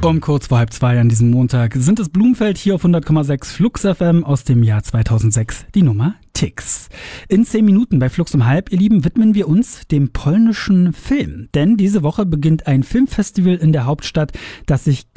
Um kurz vor 1:30 an diesem Montag sind es Blumfeld hier auf 100,6 Flux FM aus dem Jahr 2006, die Nummer Tix. In 10 Minuten bei Flux um halb, ihr Lieben, widmen wir uns dem polnischen Film. Denn diese Woche beginnt ein Filmfestival in der Hauptstadt, das sich